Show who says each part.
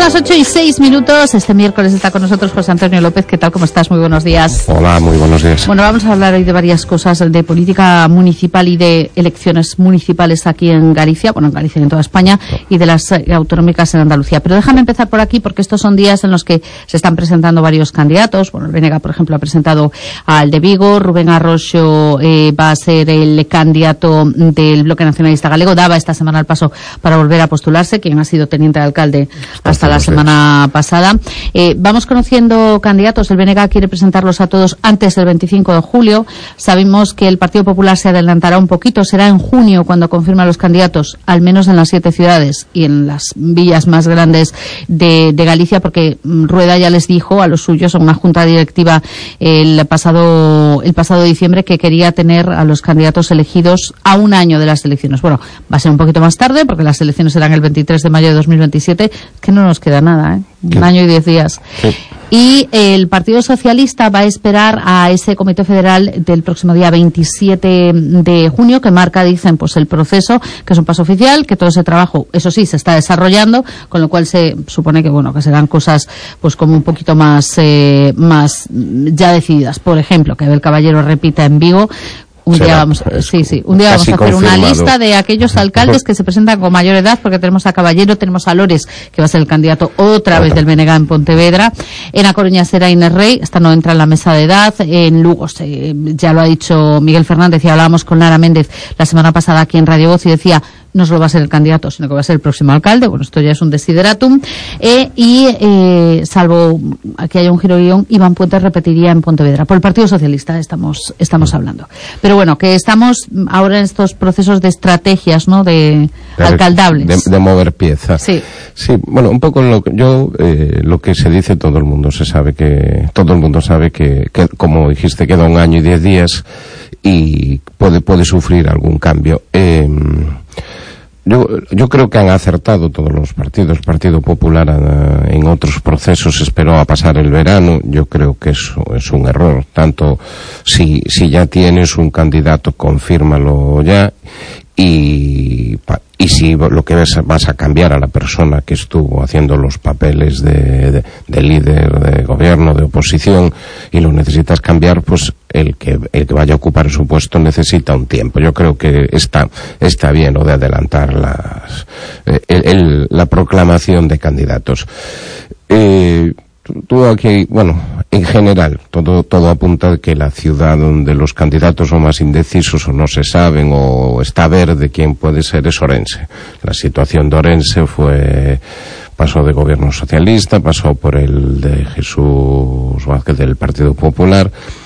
Speaker 1: las 8:06. Este miércoles está con nosotros José Antonio López. ¿Qué tal? ¿Cómo estás? Muy buenos días.
Speaker 2: Hola, muy buenos días.
Speaker 1: Bueno, vamos a hablar hoy de varias cosas, de política municipal y de elecciones municipales aquí en Galicia, bueno, en Galicia y en toda España, y de las autonómicas en Andalucía. Pero déjame empezar por aquí, porque estos son días en los que se están presentando varios candidatos. Bueno, el BNG, por ejemplo, ha presentado al de Vigo. Rubén Arroxo va a ser el candidato del Bloque Nacionalista Galego. Daba esta semana el paso para volver a postularse, quien ha sido teniente de alcalde hasta la semana pasada. Vamos conociendo candidatos. El BNG quiere presentarlos a todos antes del 25 de julio. Sabemos que el Partido Popular se adelantará un poquito. Será en junio cuando confirma los candidatos, al menos en las 7 ciudades y en las villas más grandes de Galicia, porque Rueda ya les dijo a los suyos en una junta directiva el pasado diciembre que quería tener a los candidatos elegidos a un año de las elecciones. Bueno, va a ser un poquito más tarde porque las elecciones serán el 23 de mayo de 2027, que no nos queda nada, un año y 10 días. Sí. Y el Partido Socialista va a esperar a ese Comité Federal del próximo día 27 de junio, que marca, dicen, pues el proceso, que es un paso oficial, que todo ese trabajo, eso sí, se está desarrollando, con lo cual se supone que, bueno, que serán cosas, pues como un poquito más ya decididas. Por ejemplo, que Abel Caballero repita en Vigo. Un día vamos a hacer una lista de aquellos alcaldes que se presentan con mayor edad, porque tenemos a Caballero, tenemos a Lores, que va a ser el candidato otra vez del BNG en Pontevedra. En A Coruña será Inés Rey, esta no entra en la mesa de edad. En Lugo, ya lo ha dicho Miguel Fernández, y hablábamos con Lara Méndez la semana pasada aquí en Radio Voz, y decía, no solo va a ser el candidato, sino que va a ser el próximo alcalde. Bueno, esto ya es un desideratum. Salvo que haya un giro de guión, Iván Puente repetiría en Pontevedra. Por el Partido Socialista estamos hablando. Pero bueno, que estamos ahora en estos procesos de estrategias, ¿no?, de alcaldables.
Speaker 2: De mover piezas.
Speaker 1: Sí.
Speaker 2: Sí, bueno, un poco lo que se dice, todo el mundo sabe que, como dijiste, queda un año y 10 días y puede sufrir algún cambio. Yo creo que han acertado todos los partidos. El Partido Popular en otros procesos esperó a pasar el verano. Yo creo que eso es un error. Tanto si ya tienes un candidato, confírmalo ya. Y si lo que vas a cambiar a la persona que estuvo haciendo los papeles de líder de gobierno, de oposición, y lo necesitas cambiar, pues el que vaya a ocupar su puesto necesita un tiempo. Yo creo que está bien lo de adelantar la proclamación de candidatos. Todo aquí, bueno, en general, todo apunta a que la ciudad donde los candidatos son más indecisos o no se saben o está verde quién puede ser es Orense. La situación de Orense pasó de gobierno socialista, pasó por el de Jesús Vázquez del Partido Popular,